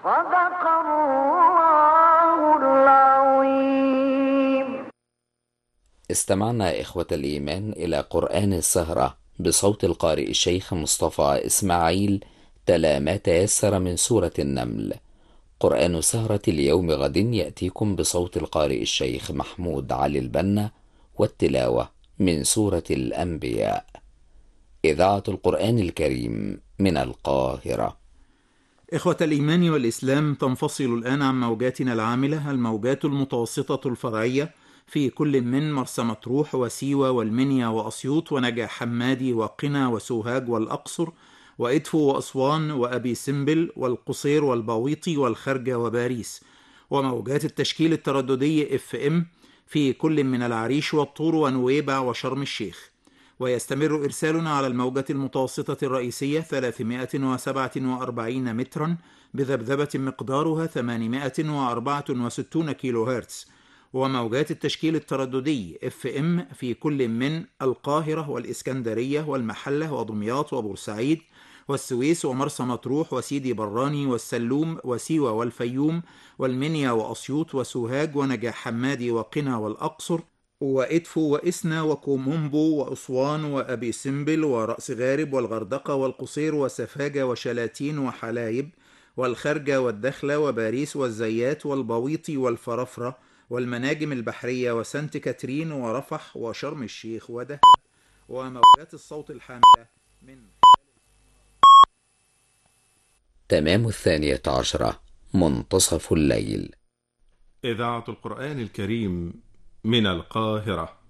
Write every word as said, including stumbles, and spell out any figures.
صدق الله العظيم. استمعنا إخوة الإيمان إلى قرآن السهرة بصوت القارئ الشيخ مصطفى إسماعيل، تلا ما تيسر من سورة النمل. قرآن سهرة اليوم غد يأتيكم بصوت القارئ الشيخ محمود علي البنا، والتلاوة من سورة الأنبياء. إذاعة القرآن الكريم من القاهرة. إخوة الإيمان والإسلام، تنفصل الآن عن موجاتنا العاملة الموجات المتوسطة الفرعية في كل من مرسى مطروح وسيوة والمنيا وأسيوط ونجع حمادي وقنا وسوهاج والأقصر وإدفو وأسوان وأبي سمبل والقصير والباويطي والخرجة وباريس، وموجات التشكيل الترددي اف ام في كل من العريش والطور ونويبع وشرم الشيخ. ويستمر إرسالنا على الموجة المتوسطة الرئيسية ثلاثمائة وسبعة وأربعين مترا بذبذبة مقدارها ثمانمائة وأربعة وستون كيلو هرتز، وموجات التشكيل الترددي اف ام في كل من القاهرة والإسكندرية والمحلة ودمياط وبورسعيد والسويس ومرسى مطروح وسيدي براني والسلوم وسيوة والفيوم والمنيا وأسيوط وسوهاج ونجع حمادي وقنا والأقصر وإدفو وإسنا وكومومبو وأسوان وأبي سمبل ورأس غارب والغردقة والقصير وسفاجة وشلاتين وحلايب والخرجة والدخلة وباريس والزيات والبويطي والفرفرة والمناجم البحرية وسانت كاترين ورفح وشرم الشيخ ودهب، وموجات الصوت الحاملة من تمام الثانية عشرة، منتصف الليل. إذاعة القرآن الكريم من القاهرة.